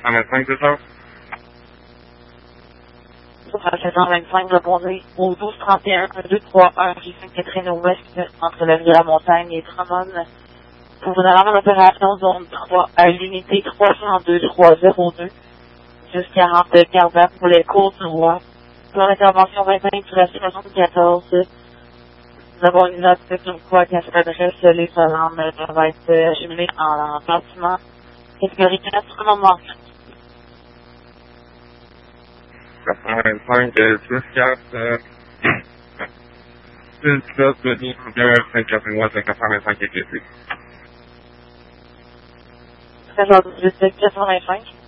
425, c'est ça? Sur la 725, répondez au 1231 1231 rue Sainte-Catherine-Ouest, entre la ville de la Montagne et Drummond, pour une alarme d'opération zone 3 à l'unité 302-302, juste 40 Carban pour les cours du roi. Pour l'intervention 25 sur la 74, nous avons une note comme quoi qu'à cette adresse, les alarmes doivent être acheminées en bâtiment catégorie 4 pour le moment. 425, 6-4, une pilote de Nicolas, Sainte-Catherine-Ouest, 425 est ici. 14 18 425.